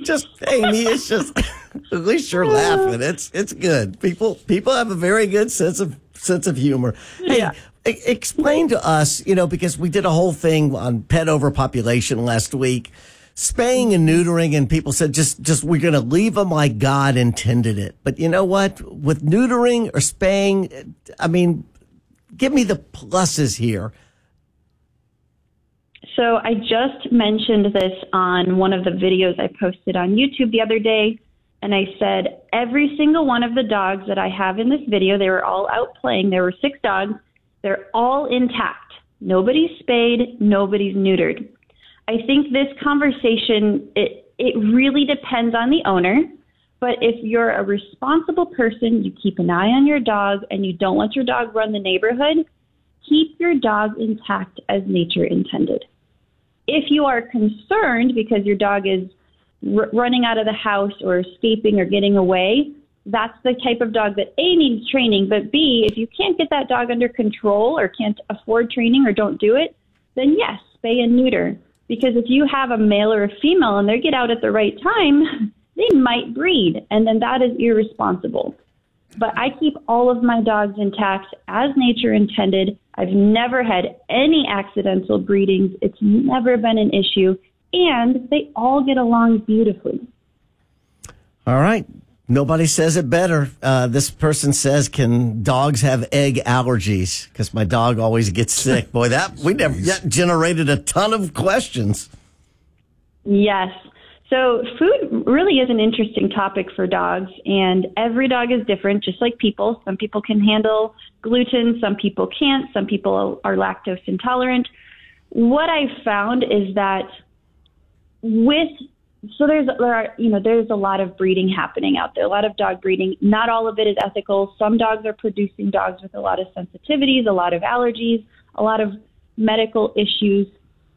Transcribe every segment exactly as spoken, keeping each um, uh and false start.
just, Amy, it's just, at least you're laughing. It's it's good. People people have a very good sense of sense of humor. Hey, Yeah. e- explain to us, you know, because we did a whole thing on pet overpopulation last week, spaying and neutering, and people said just just we're going to leave them like God intended it. But you know what? With neutering or spaying, I mean, give me the pluses here. So I just mentioned this on one of the videos I posted on YouTube the other day, and I said every single one of the dogs that I have in this video, they were all out playing. There were six dogs. They're all intact. Nobody's spayed. Nobody's neutered. I think this conversation, it, it really depends on the owner. But if you're a responsible person, you keep an eye on your dog, and you don't let your dog run the neighborhood, keep your dog intact as nature intended. If you are concerned because your dog is r- running out of the house or escaping or getting away, that's the type of dog that A, needs training, but B, if you can't get that dog under control or can't afford training or don't do it, then yes, spay and neuter. Because if you have a male or a female and they get out at the right time, they might breed, and then that is irresponsible. But I keep all of my dogs intact as nature intended. I've never had any accidental breedings. It's never been an issue, and they all get along beautifully. All right. Nobody says it better. Uh, this person says, can dogs have egg allergies? Because my dog always gets sick. Boy, that we never that generated a ton of questions. Yes. So food really is an interesting topic for dogs, and every dog is different, just like people. Some people can handle gluten, some people can't, some people are lactose intolerant. What I've found is that with so there's there are you know there's a lot of breeding happening out there, a lot of dog breeding. Not all of it is ethical. Some dogs are producing dogs with a lot of sensitivities, a lot of allergies, a lot of medical issues.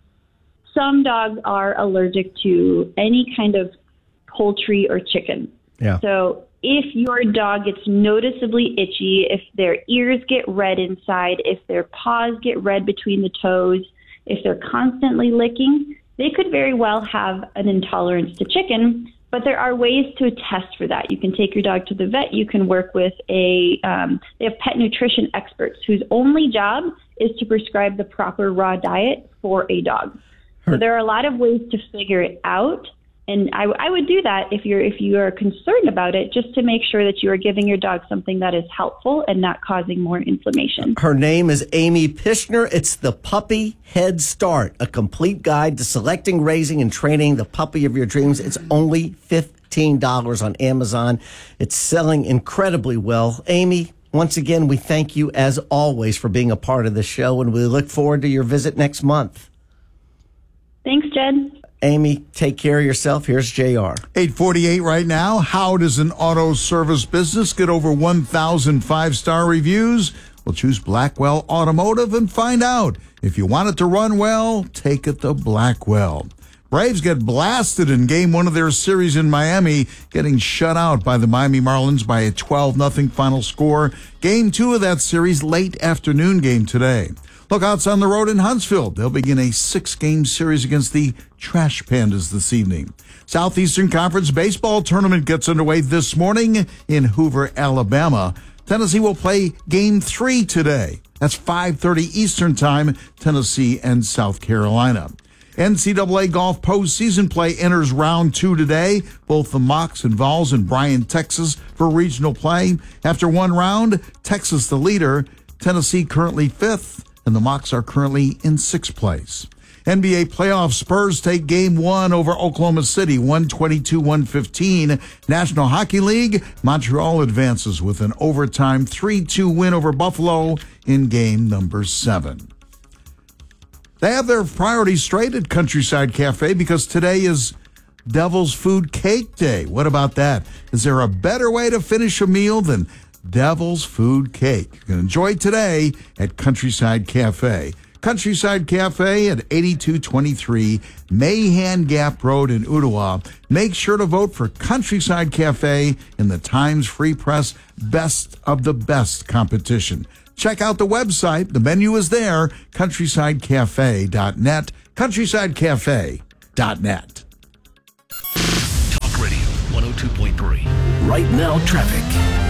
Some dogs are allergic to any kind of poultry or chicken. Yeah. So if your dog gets noticeably itchy, if their ears get red inside, if their paws get red between the toes, if they're constantly licking, they could very well have an intolerance to chicken. But there are ways to test for that. You can take your dog to the vet. You can work with a, um, they have pet nutrition experts whose only job is to prescribe the proper raw diet for a dog. So there are a lot of ways to figure it out, and I, I would do that if you're if you are concerned about it, just to make sure that you are giving your dog something that is helpful and not causing more inflammation. Her name is Amy Pishner. It's the Puppy Head Start, a complete guide to selecting, raising, and training the puppy of your dreams. It's only fifteen dollars on Amazon. It's selling incredibly well. Amy, once again, we thank you as always for being a part of the show, and we look forward to your visit next month. Thanks, Jed. Amy, take care of yourself. Here's J R. eight forty-eight right now. How does an auto service business get over one thousand five-star reviews? Well, choose Blackwell Automotive and find out. If you want it to run well, take it to Blackwell. Braves get blasted in game one of their series in Miami, getting shut out by the Miami Marlins by a twelve nothing final score. Game two of that series, late afternoon game today. Lookouts on the road in Huntsville. They'll begin a six-game series against the Trash Pandas this evening. Southeastern Conference baseball tournament gets underway this morning in Hoover, Alabama. Tennessee will play game three today. That's five thirty Eastern Time, Tennessee and South Carolina. N C double A golf postseason play enters round two today. Both the Mocs and Vols in Bryan, Texas for regional play. After one round, Texas the leader, Tennessee currently fifth, and the Mocs are currently in sixth place. N B A playoff Spurs take game one over Oklahoma City, one twenty-two to one fifteen. National Hockey League, Montreal advances with an overtime three two win over Buffalo in game number seven. They have their priorities straight at Countryside Cafe because today is Devil's Food Cake Day. What about that? Is there a better way to finish a meal than Devil's Food Cake? You can enjoy today at Countryside Cafe. Countryside Cafe at eighty-two twenty-three Mahan Gap Road in Ottawa. Make sure to vote for Countryside Cafe in the Times Free Press Best of the Best competition. Check out the website. The menu is there, countryside cafe dot net, countryside cafe dot net. two point three. Right now, traffic.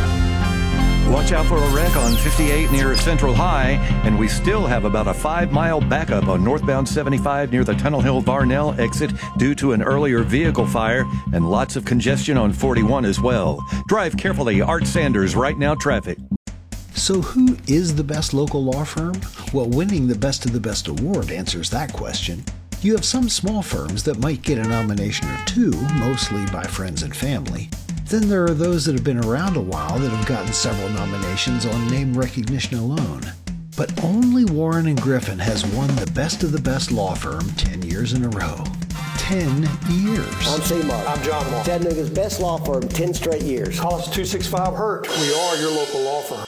Watch out for a wreck on fifty-eight near Central High, and we still have about a five-mile backup on northbound seventy-five near the Tunnel Hill Varnell exit due to an earlier vehicle fire, and lots of congestion on forty-one as well. Drive carefully. Art Sanders, Right Now Traffic. So who is the best local law firm? Well, winning the Best of the Best award answers that question. You have some small firms that might get a nomination or two, mostly by friends and family. Then there are those that have been around a while that have gotten several nominations on name recognition alone. But only Warren and Griffin has won the Best of the Best law firm ten years in a row. ten years. I'm C-Mark. I'm John Mark. Chattanooga's best law firm, ten straight years. Call us two six five hurt. We are your local law firm.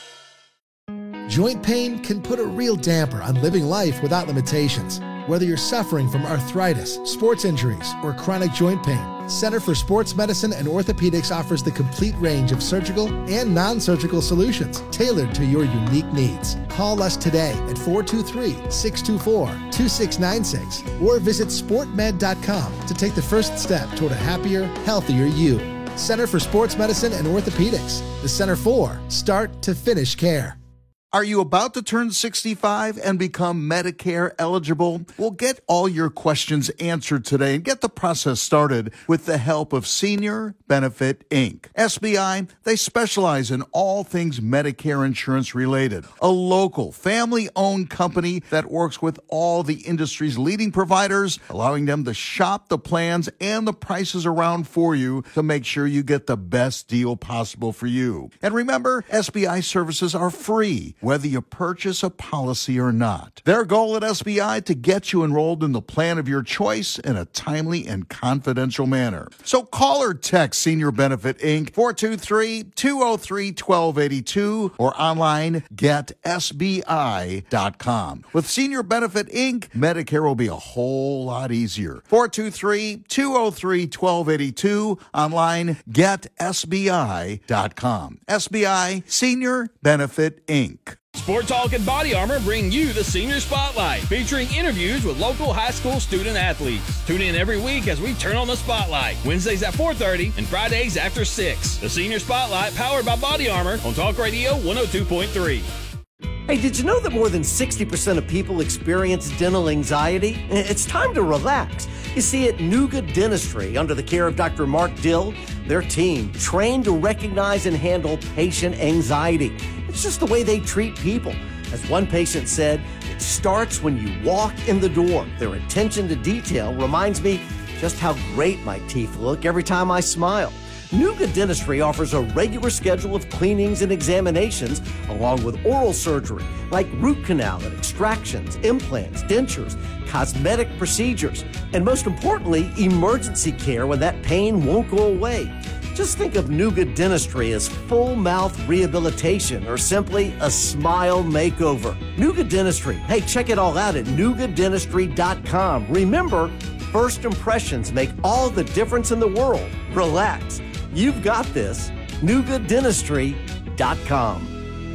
Joint pain can put a real damper on living life without limitations. Whether you're suffering from arthritis, sports injuries, or chronic joint pain, Center for Sports Medicine and Orthopedics offers the complete range of surgical and non-surgical solutions tailored to your unique needs. Call us today at four two three, six two four, two six nine six or visit sport med dot com to take the first step toward a happier, healthier you. Center for Sports Medicine and Orthopedics, the Center for Start to Finish Care. Are you about to turn sixty-five and become Medicare eligible? Well, get all your questions answered today and get the process started with the help of Senior Benefit Incorporated. S B I, they specialize in all things Medicare insurance related. A local, family-owned company that works with all the industry's leading providers, allowing them to shop the plans and the prices around for you to make sure you get the best deal possible for you. And remember, S B I services are free, whether you purchase a policy or not. Their goal at S B I to get you enrolled in the plan of your choice in a timely and confidential manner. So call or text Senior Benefit Incorporated, four two three, two oh three, one two eight two or online get S B I dot com. With Senior Benefit Incorporated, Medicare will be a whole lot easier. four two three, two oh three, one two eight two, online get S B I dot com. S B I, Senior Benefit Incorporated. Sport Talk and Body Armor bring you the Senior Spotlight, featuring interviews with local high school student athletes. Tune in every week as we turn on the spotlight, Wednesdays at four thirty and Fridays after six. The Senior Spotlight, powered by Body Armor on Talk Radio one oh two point three. Hey, did you know that more than sixty percent of people experience dental anxiety? It's time to relax. You see, at Nuga Dentistry, under the care of Doctor Mark Dill, their team trained to recognize and handle patient anxiety. It's just the way they treat people. As one patient said, it starts when you walk in the door. Their attention to detail reminds me just how great my teeth look every time I smile. Nuga Dentistry offers a regular schedule of cleanings and examinations, along with oral surgery, like root canal and extractions, implants, dentures, cosmetic procedures, and most importantly, emergency care when that pain won't go away. Just think of Nuga Dentistry as full mouth rehabilitation or simply a smile makeover. Nuga Dentistry. Hey, check it all out at nuga dentistry dot com. Remember, first impressions make all the difference in the world. Relax. You've got this. nuga dentistry dot com.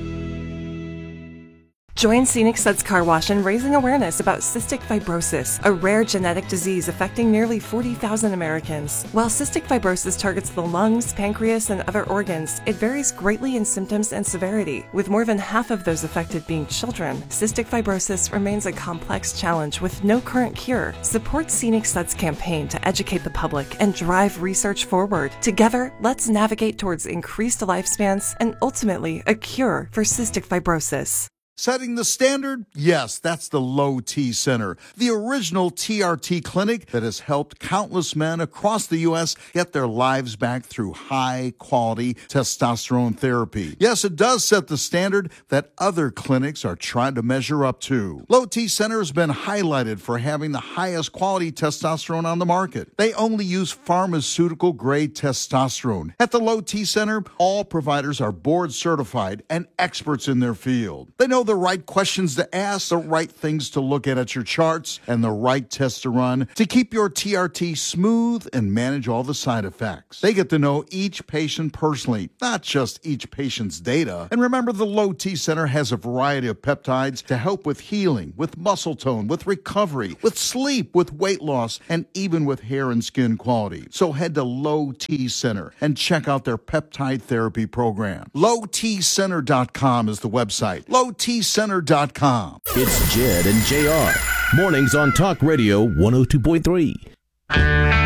Join Scenic Suds Car Wash in raising awareness about cystic fibrosis, a rare genetic disease affecting nearly forty thousand Americans. While cystic fibrosis targets the lungs, pancreas, and other organs, it varies greatly in symptoms and severity, with more than half of those affected being children. Cystic fibrosis remains a complex challenge with no current cure. Support Scenic Suds campaign to educate the public and drive research forward. Together, let's navigate towards increased lifespans and ultimately a cure for cystic fibrosis. Setting the standard? Yes, that's the Low T Center, the original T R T clinic that has helped countless men across the U S get their lives back through high-quality testosterone therapy. Yes, it does set the standard that other clinics are trying to measure up to. Low T Center has been highlighted for having the highest quality testosterone on the market. They only use pharmaceutical-grade testosterone. At the Low T Center, all providers are board-certified and experts in their field. They know the right questions to ask, the right things to look at at your charts, and the right tests to run to keep your T R T smooth and manage all the side effects. They get to know each patient personally, not just each patient's data. And remember, the Low T Center has a variety of peptides to help with healing, with muscle tone, with recovery, with sleep, with weight loss, and even with hair and skin quality. So head to Low T Center and check out their peptide therapy program. low t center dot com is the website. low t center dot com. It's Jed and J R. Mornings on Talk Radio one oh two point three.